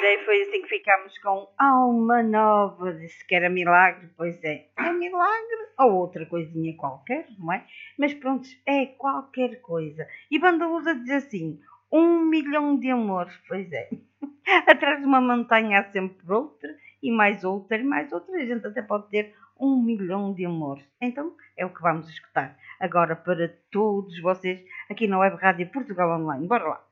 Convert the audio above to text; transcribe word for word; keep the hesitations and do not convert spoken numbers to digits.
é, foi assim que ficámos com Alma Nova, disse que era milagre, pois é, é milagre ou outra coisinha qualquer, não é? Mas pronto, é qualquer coisa. E Bandaluda diz assim, um milhão de amores, pois é. Atrás de uma montanha há sempre outra, e mais outra, e mais outra, a gente até pode ter um milhão de amores. Então é o que vamos escutar agora para todos vocês aqui na Web Rádio Portugal Online. Bora lá!